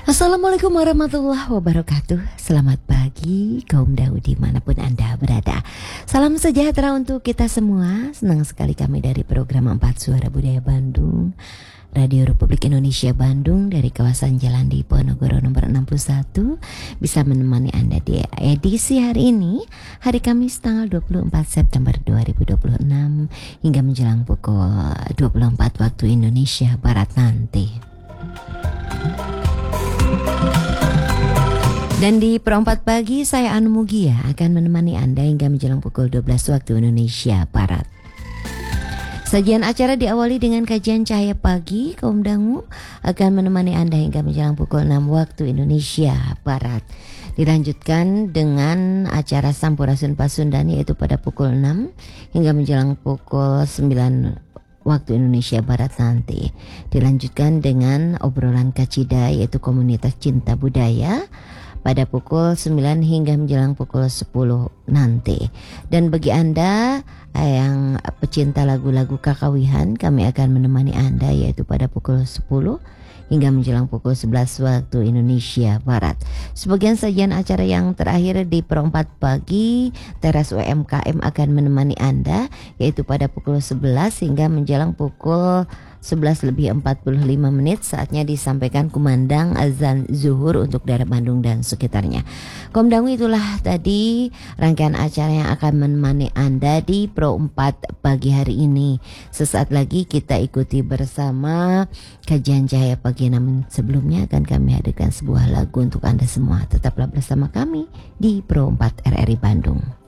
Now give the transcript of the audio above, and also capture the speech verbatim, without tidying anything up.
Assalamualaikum warahmatullahi wabarakatuh. Selamat pagi kaum Daud dimanapun Anda berada. Salam sejahtera untuk kita semua. Senang sekali kami dari program empat Suara Budaya Bandung, Radio Republik Indonesia Bandung dari kawasan Jalan Diponegoro nomor enam puluh satu bisa menemani Anda di edisi hari ini, hari Kamis tanggal dua puluh empat September dua ribu dua puluh enam hingga menjelang pukul dua puluh empat waktu Indonesia Barat nanti. Dan di perempat pagi saya Anu Mugia akan menemani Anda hingga menjelang pukul dua belas waktu Indonesia Barat. Sajian acara diawali dengan kajian cahaya pagi. Kaum Dangu akan menemani Anda hingga menjelang pukul enam waktu Indonesia Barat. Dilanjutkan dengan acara Sampurasun Pasundan yaitu pada pukul enam hingga menjelang pukul sembilan waktu Indonesia Barat nanti. Dilanjutkan dengan obrolan kacida yaitu komunitas cinta budaya pada pukul sembilan hingga menjelang pukul sepuluh nanti. Dan bagi Anda yang pecinta lagu-lagu kakawihan, kami akan menemani Anda yaitu pada pukul sepuluh hingga menjelang pukul sebelas waktu Indonesia Barat. Sebagian sajian acara yang terakhir di perempat pagi, Teras U M K M akan menemani Anda yaitu pada pukul sebelas hingga menjelang pukul sebelas lebih empat puluh lima menit. Saatnya disampaikan kumandang azan zuhur untuk daerah Bandung dan sekitarnya. Kaum Dangu, itulah tadi rangkaian acara yang akan menemani Anda di Pro empat pagi hari ini. Sesaat lagi kita ikuti bersama kajian cahaya pagi, namun sebelumnya akan kami hadirkan sebuah lagu untuk Anda semua. Tetaplah bersama kami di Pro empat R R I Bandung.